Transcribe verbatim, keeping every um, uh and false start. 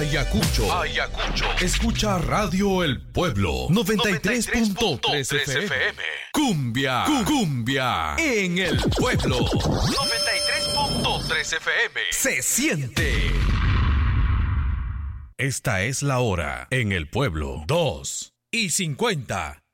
Ayacucho. Ayacucho. Escucha Radio El Pueblo noventa y tres punto tres F M. Cumbia. Cumbia. En El Pueblo noventa y tres punto tres F M. Se siente. Esta es la hora en El Pueblo. dos y cincuenta.